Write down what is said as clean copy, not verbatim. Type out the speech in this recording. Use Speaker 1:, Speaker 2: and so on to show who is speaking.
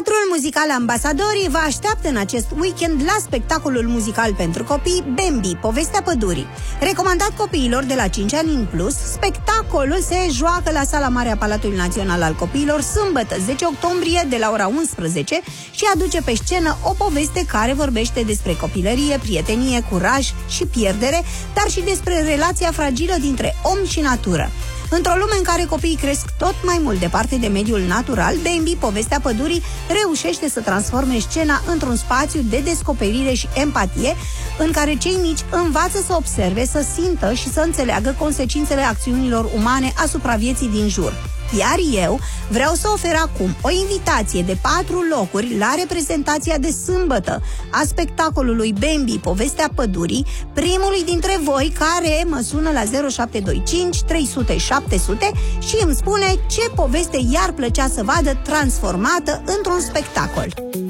Speaker 1: Teatrul Muzical Ambasadorii vă așteaptă în acest weekend la spectacolul muzical pentru copii Bambi, Povestea Pădurii. Recomandat copiilor de la 5 ani în plus, spectacolul se joacă la Sala Mare a Palatului Național al Copiilor sâmbătă 10 octombrie de la ora 11 și aduce pe scenă o poveste care vorbește despre copilărie, prietenie, curaj și pierdere, dar și despre relația fragilă dintre om și natură. Într-o lume în care copiii cresc tot mai mult departe de mediul natural, Bambi, Povestea Pădurii, reușește să transforme scena într-un spațiu de descoperire și empatie, în care cei mici învață să observe, să simtă și să înțeleagă consecințele acțiunilor umane asupra vieții din jur. Iar eu vreau să ofer acum o invitație de 4 locuri la reprezentația de sâmbătă a spectacolului Bambi, Povestea Pădurii, primului dintre voi care mă sună la 0725 300 700 și îmi spune ce poveste i-ar plăcea să vadă transformată într-un spectacol.